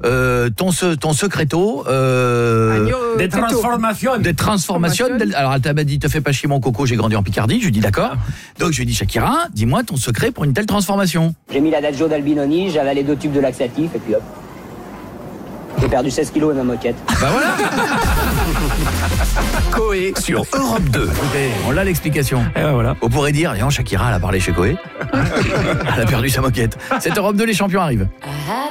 ton secreto, des transformations. Alors elle m'a dit, te fais pas chier mon coco, j'ai grandi en Picardie. Je lui dis d'accord. Donc je lui dis, Shakira, dis-moi ton secret pour une telle transformation. J'ai mis l'adagio d'Albinoni, j'ai avalé 2 tubes de laxatif et puis hop. J'ai perdu 16 kilos et ma moquette. Bah voilà. Coé sur Europe 2. Écoutez, on a l'explication. Et ben voilà. On pourrait dire, Shakira, elle a parlé chez Coé. Elle a perdu sa moquette. Cette Europe 2, les champions arrivent.